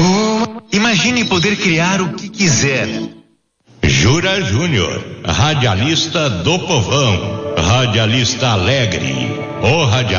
Imagine poder criar o que quiser. Jura Júnior, radialista do povão, radialista alegre, o radialista